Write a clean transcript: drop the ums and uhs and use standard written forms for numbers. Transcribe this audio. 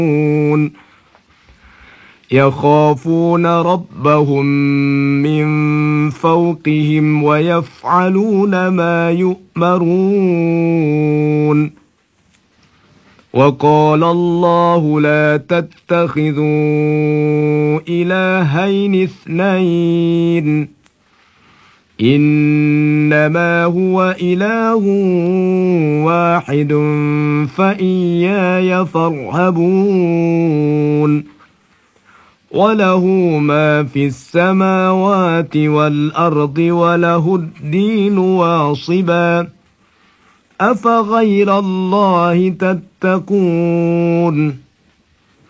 يخافون ربهم من فوقهم ويفعلون ما يؤمرون. وقال الله لا تتخذوا إلهين اثنين إنما هو إله واحد فإياي فارهبون. وله ما في السماوات والأرض وله الدين واصبا أفغير الله تتقون